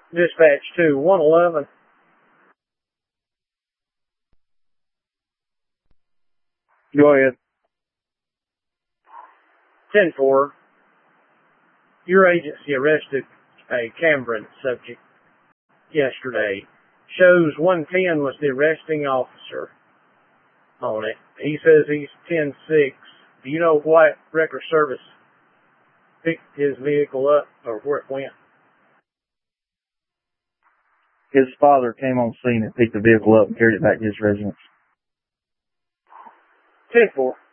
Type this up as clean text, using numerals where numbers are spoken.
Dispatch to 111. Go ahead. 10-4. Your agency arrested a Cameron subject yesterday. Shows 110 was the arresting officer on it. He says he's 10-6. Do you know what record service picked his vehicle up or where it went? His father came on scene and picked the vehicle up and carried it back to his residence. 10-4.